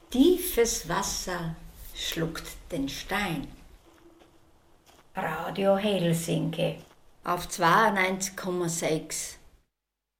Tiefes Wasser schluckt den Stein. Radio Helsinki Auf 92,6.